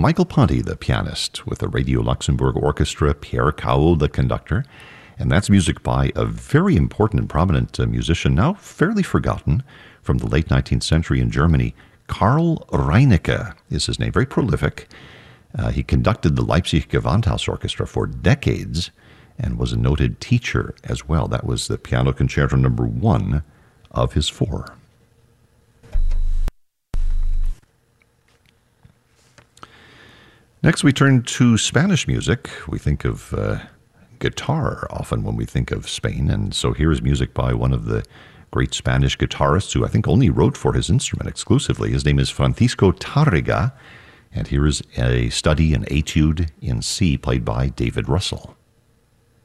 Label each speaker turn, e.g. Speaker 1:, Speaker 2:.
Speaker 1: Michael Ponty, the pianist, with the Radio Luxembourg Orchestra, Pierre Cao, the conductor. And that's music by a very important and prominent musician, now fairly forgotten, from the late 19th century in Germany. Karl Reinecke is his name, very prolific. He conducted the Leipzig Gewandhaus Orchestra for decades and was a noted teacher as well. That was the Piano Concerto number 1 of his 4. Next, we turn to Spanish music. We think of guitar often when we think of Spain, and so here is music by one of the great Spanish guitarists who I think only wrote for his instrument exclusively. His name is Francisco Tárrega, and here is a study, an etude in C played by David Russell.